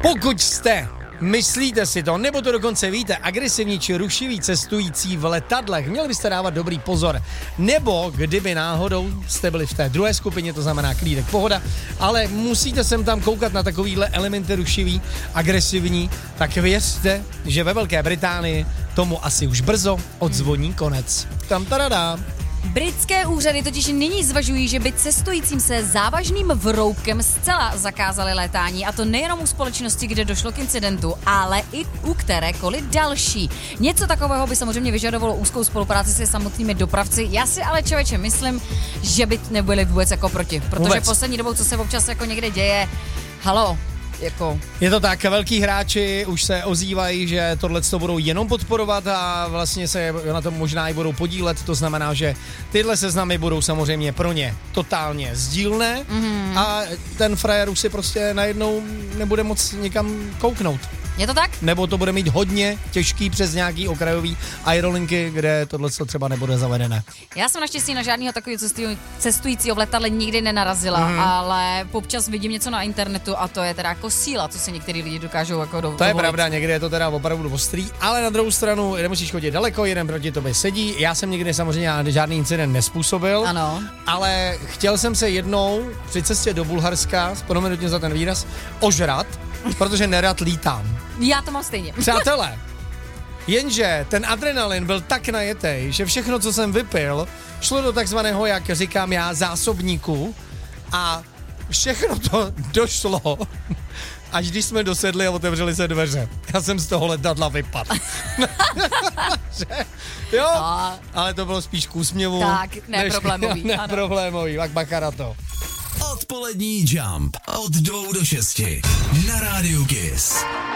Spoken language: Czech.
Pokud jste, myslíte si to, nebo to dokonce víte, agresivní či rušivý cestující v letadlech, měli byste dávat dobrý pozor. Nebo kdyby náhodou jste byli v té druhé skupině, to znamená klídek, pohoda, ale musíte sem tam koukat na takovýhle elementy rušivý, agresivní, tak věřte, že ve Velké Británii tomu asi už brzo odzvoní konec. Tam tadadá. Britské úřady totiž nyní zvažují, že by cestujícím se závažným vroubkem zcela zakázali létání, a to nejenom u společnosti, kde došlo k incidentu, ale i u kterékoliv další. Něco takového by samozřejmě vyžadovalo úzkou spolupráci se samotnými dopravci. Já si ale, člověče, myslím, že by nebyli vůbec jako proti, protože vůbec. Poslední dobou, co se občas jako někde děje, halo, jako... Je to tak, velký hráči už se ozývají, že tohleto budou jenom podporovat a vlastně se na tom možná i budou podílet, to znamená, že tyhle seznamy budou samozřejmě pro ně totálně sdílné a ten frajer už si prostě najednou nebude moc nikam kouknout. Je to tak? Nebo to bude mít hodně těžký přes nějaký okrajový aerolinky, kde tohleto třeba nebude zavedené. Já jsem naštěstí na žádného takového cestujícího v letadle nikdy nenarazila, ale občas vidím něco na internetu a to je teda jako síla, co si některý lidi dokážou jako dovolit. To je pravda, někdy je to teda opravdu ostrý, ale na druhou stranu nemusíš chodit daleko, jeden proti tobě sedí. Já jsem nikdy samozřejmě žádný incident nespůsobil, ano, ale chtěl jsem se jednou při cestě do Bulharska, prominutně za ten výraz, ožrat, protože nerad lítám. já to mám stejně. Přátelé, jenže ten adrenalin byl tak najetej, že všechno, co jsem vypil, šlo do takzvaného, jak říkám já, zásobníku a všechno to došlo, až když jsme dosedli a otevřeli se dveře. Já jsem z toho letadla vypadl. Jo, ale to bylo spíš k úsměvu. Tak, neproblémový. Neproblémový, tak bacha na to. Odpolední Jump od 2 do 6 na Rádiu Kiss.